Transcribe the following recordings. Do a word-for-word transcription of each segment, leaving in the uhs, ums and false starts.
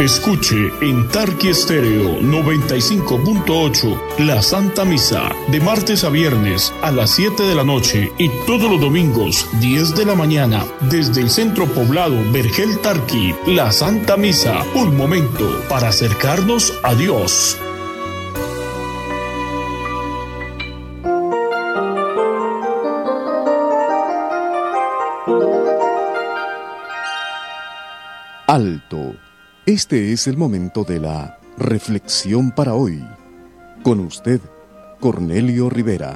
Escuche en Tarqui Estéreo noventa y cinco punto ocho la Santa Misa de martes a viernes a las siete de la noche y todos los domingos diez de la mañana desde el centro poblado Vergel Tarqui. La Santa Misa, un momento para acercarnos a Dios. Alto. Este es el momento de la reflexión para hoy. Con usted, Cornelio Rivera.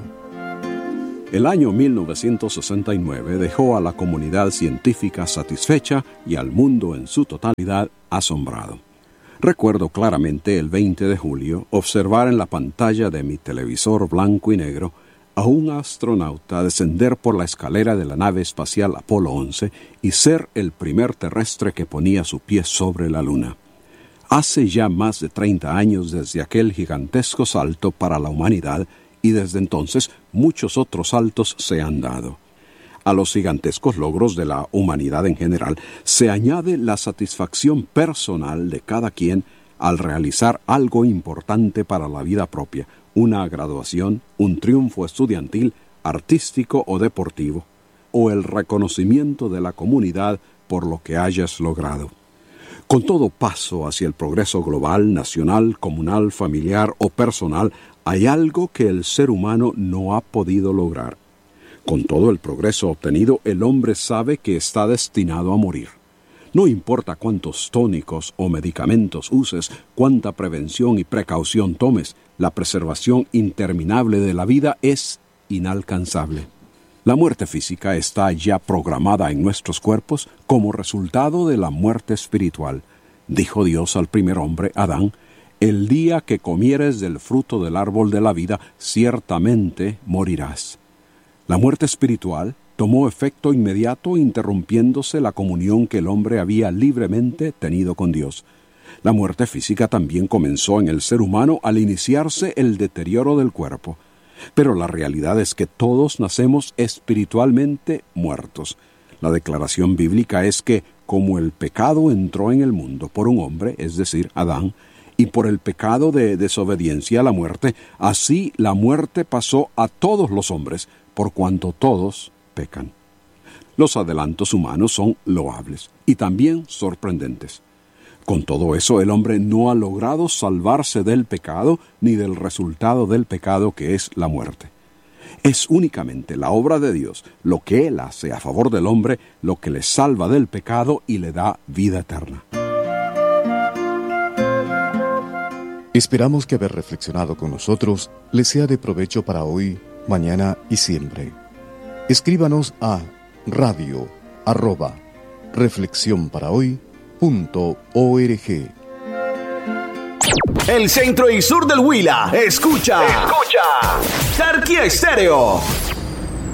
El año mil novecientos sesenta y nueve dejó a la comunidad científica satisfecha y al mundo en su totalidad asombrado. Recuerdo claramente el veinte de julio observar en la pantalla de mi televisor blanco y negro a un astronauta descender por la escalera de la nave espacial Apolo once y ser el primer terrestre que ponía su pie sobre la Luna. Hace ya más de treinta años desde aquel gigantesco salto para la humanidad y desde entonces muchos otros saltos se han dado. A los gigantescos logros de la humanidad en general se añade la satisfacción personal de cada quien al realizar algo importante para la vida propia, una graduación, un triunfo estudiantil, artístico o deportivo, o el reconocimiento de la comunidad por lo que hayas logrado. Con todo paso hacia el progreso global, nacional, comunal, familiar o personal, hay algo que el ser humano no ha podido lograr. Con todo el progreso obtenido, el hombre sabe que está destinado a morir. No importa cuántos tónicos o medicamentos uses, cuánta prevención y precaución tomes, la preservación interminable de la vida es inalcanzable. La muerte física está ya programada en nuestros cuerpos como resultado de la muerte espiritual. Dijo Dios al primer hombre, Adán: «El día que comieres del fruto del árbol de la vida, ciertamente morirás». La muerte espiritual tomó efecto inmediato, interrumpiéndose la comunión que el hombre había libremente tenido con Dios. La muerte física también comenzó en el ser humano al iniciarse el deterioro del cuerpo. Pero la realidad es que todos nacemos espiritualmente muertos. La declaración bíblica es que, como el pecado entró en el mundo por un hombre, es decir, Adán, y por el pecado de desobediencia a la muerte, así la muerte pasó a todos los hombres, por cuanto todos pecan. Los adelantos humanos son loables y también sorprendentes. Con todo eso, el hombre no ha logrado salvarse del pecado ni del resultado del pecado, que es la muerte. Es únicamente la obra de Dios, lo que Él hace a favor del hombre, lo que le salva del pecado y le da vida eterna. Esperamos que haber reflexionado con nosotros les sea de provecho para hoy, mañana y siempre. Escríbanos a radio arroba reflexión para hoy punto org. El centro y sur del Huila escucha, escucha Tarqui Estéreo.